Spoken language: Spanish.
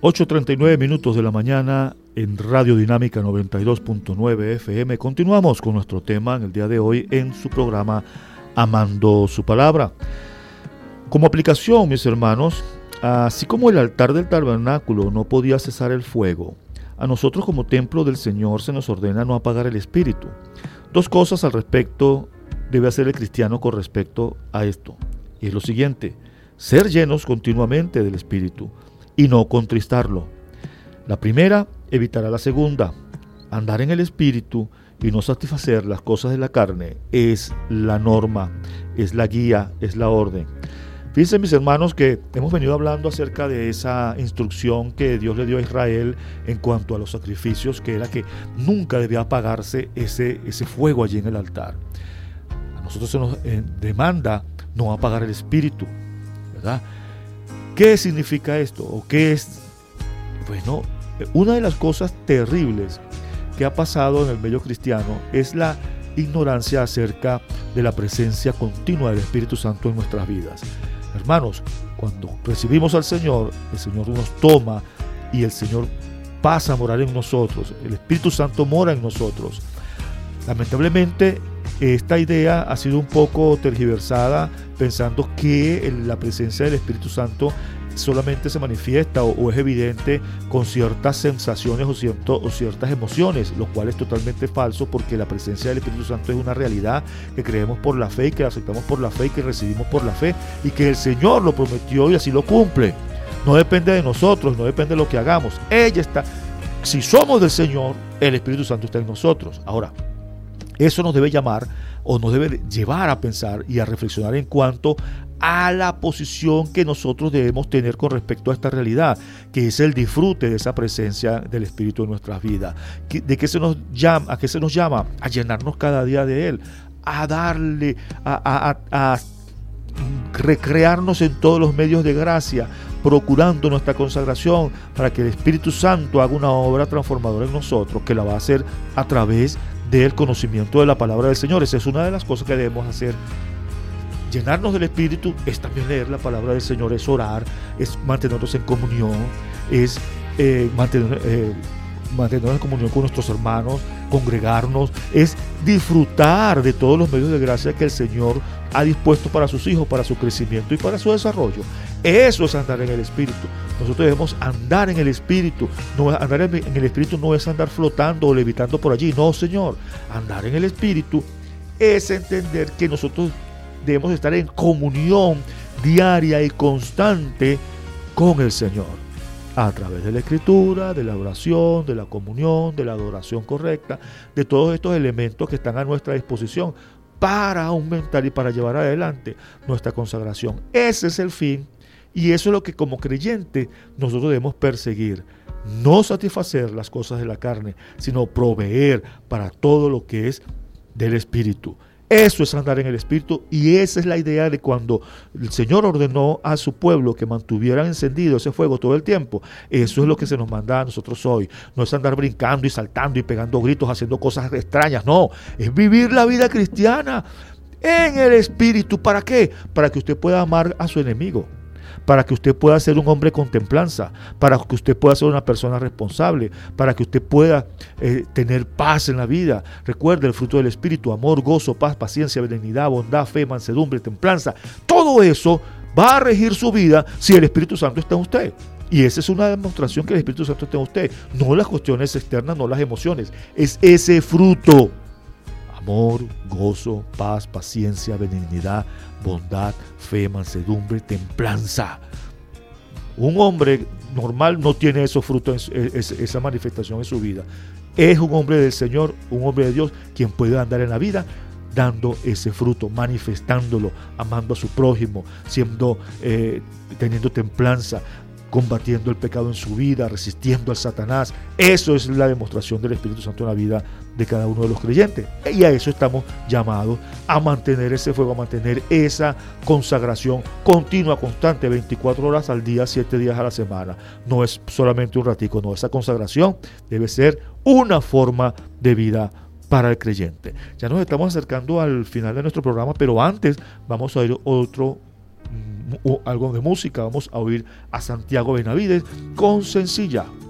8:39 minutos de la mañana en Radio Dinámica 92.9 FM. Continuamos con nuestro tema en el día de hoy en su programa Amando su Palabra. Como aplicación, mis hermanos, así como el altar del tabernáculo no podía cesar el fuego, a nosotros como templo del Señor se nos ordena no apagar el espíritu. Dos cosas al respecto debe hacer el cristiano con respecto a esto. Y es lo siguiente: ser llenos continuamente del espíritu y no contristarlo. La primera evitará la segunda. Andar en el espíritu y no satisfacer las cosas de la carne es la norma, es la guía, es la orden. Fíjense, mis hermanos, que hemos venido hablando acerca de esa instrucción que Dios le dio a Israel en cuanto a los sacrificios, que era que nunca debía apagarse ese fuego allí en el altar. A nosotros se nos demanda no apagar el espíritu, ¿verdad? ¿Qué significa esto? ¿O qué es? Bueno, una de las cosas terribles que ha pasado en el medio cristiano es la ignorancia acerca de la presencia continua del Espíritu Santo en nuestras vidas. Hermanos, cuando recibimos al Señor, el Señor nos toma y el Señor pasa a morar en nosotros. El Espíritu Santo mora en nosotros. Lamentablemente, esta idea ha sido un poco tergiversada, pensando que la presencia del Espíritu Santo solamente se manifiesta o es evidente con ciertas sensaciones o ciertas emociones, lo cual es totalmente falso, porque la presencia del Espíritu Santo es una realidad que creemos por la fe y que aceptamos por la fe y que recibimos por la fe, y que el Señor lo prometió y así lo cumple. No depende de nosotros, no depende de lo que hagamos. Ella está, si somos del Señor, el Espíritu Santo está en nosotros. Ahora, eso nos debe llamar o nos debe llevar a pensar y a reflexionar en cuanto a la posición que nosotros debemos tener con respecto a esta realidad, que es el disfrute de esa presencia del Espíritu en nuestras vidas. ¿De qué se nos llama? ¿A qué se nos llama? A llenarnos cada día de Él, a darle, a recrearnos en todos los medios de gracia, procurando nuestra consagración para que el Espíritu Santo haga una obra transformadora en nosotros, que la va a hacer a través del conocimiento de la palabra del Señor. Esa es una de las cosas que debemos hacer. Llenarnos del Espíritu es también leer la palabra del Señor, es orar, es mantenernos en comunión, es mantenernos en comunión con nuestros hermanos, congregarnos, es disfrutar de todos los medios de gracia que el Señor ha dispuesto para sus hijos, para su crecimiento y para su desarrollo. Eso es andar en el Espíritu. Nosotros debemos andar en el Espíritu. Andar en el Espíritu no es andar flotando o levitando por allí. No, Señor. Andar en el Espíritu es entender que nosotros debemos estar en comunión diaria y constante con el Señor, a través de la Escritura, de la oración, de la comunión, de la adoración correcta, de todos estos elementos que están a nuestra disposición para aumentar y para llevar adelante nuestra consagración. Ese es el fin, y eso es lo que como creyente nosotros debemos perseguir. No satisfacer las cosas de la carne, sino proveer para todo lo que es del Espíritu. Eso es andar en el Espíritu, y esa es la idea de cuando el Señor ordenó a su pueblo que mantuvieran encendido ese fuego todo el tiempo. Eso es lo que se nos manda a nosotros hoy. No es andar brincando y saltando y pegando gritos, haciendo cosas extrañas. No, es vivir la vida cristiana en el Espíritu. ¿Para qué? Para que usted pueda amar a su enemigo, para que usted pueda ser un hombre con templanza, para que usted pueda ser una persona responsable, para que usted pueda tener paz en la vida. Recuerde el fruto del Espíritu: amor, gozo, paz, paciencia, benignidad, bondad, fe, mansedumbre, templanza. Todo eso va a regir su vida si el Espíritu Santo está en usted. Y esa es una demostración que el Espíritu Santo está en usted. No las cuestiones externas, no las emociones. Es ese fruto: amor, gozo, paz, paciencia, benignidad, bondad, fe, mansedumbre, templanza. Un hombre normal no tiene esos frutos, esa manifestación en su vida. Es un hombre del Señor, un hombre de Dios, quien puede andar en la vida dando ese fruto, manifestándolo, amando a su prójimo, teniendo templanza, combatiendo el pecado en su vida, resistiendo al Satanás. Eso es la demostración del Espíritu Santo en la vida de cada uno de los creyentes. Y a eso estamos llamados, a mantener ese fuego, a mantener esa consagración continua, constante, 24 horas al día, 7 días a la semana. No es solamente un ratico, no. Esa consagración debe ser una forma de vida para el creyente. Ya nos estamos acercando al final de nuestro programa, pero antes vamos a ir otro algo de música. Vamos a oír a Santiago Benavides con Sencilla.